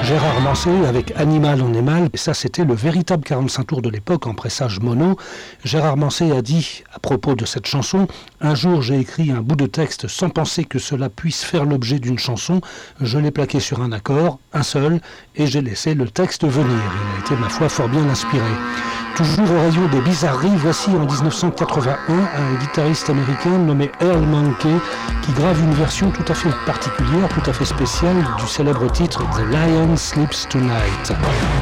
Gérard Manset avec Animal on est mal, et ça c'était le véritable 45 tours de l'époque en pressage mono. Gérard Manset a dit à propos de cette chanson: un jour j'ai écrit un bout de texte sans penser que cela puisse faire l'objet d'une chanson, je l'ai plaqué sur un accord, un seul, et j'ai laissé le texte venir. Il a été ma foi fort bien inspiré. Toujours au rayon des bizarreries, voici en 1981 un guitariste américain nommé Earl Monkey qui grave une version tout à fait particulière, tout à fait spéciale du célèbre titre The Lion Sleeps Tonight.